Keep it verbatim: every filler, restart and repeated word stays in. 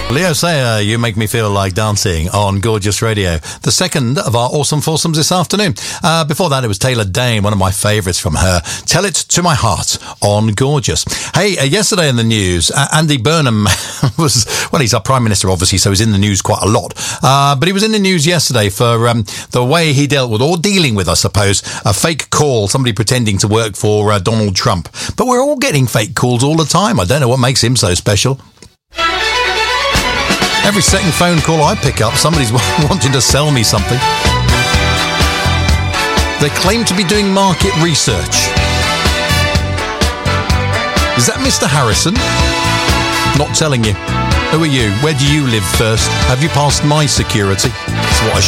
Leo Sayer, You Make Me Feel Like Dancing on Gorgeous Radio. The second of our awesome foursomes this afternoon. Uh, before that, it was Taylor Dane, one of my favourites from her. Tell It to My Heart on Gorgeous. Hey, uh, yesterday in the news, uh, Andy Burnham was, well, he's our Prime Minister, obviously, so he's in the news quite a lot. Uh, but he was in the news yesterday for um, the way he dealt with, or dealing with, I suppose, a fake call, somebody pretending to work for uh, Donald Trump. But we're all getting fake calls all the time. I don't know what makes him so special. Every second phone call I pick up, somebody's wanting to sell me something. They claim to be doing market research. Is that Mister Harrison? Not telling you. Who are you? Where do you live first? Have you passed my security? That's what I